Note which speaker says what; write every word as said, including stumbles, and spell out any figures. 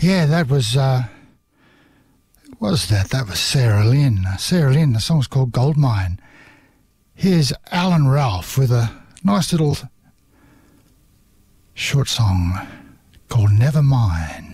Speaker 1: Yeah, that was, uh, what was that? That was Sarah Lynn. Sarah Lynn, the song's called Goldmine. Here's Alan Ralph with a nice little short song called Never Mind.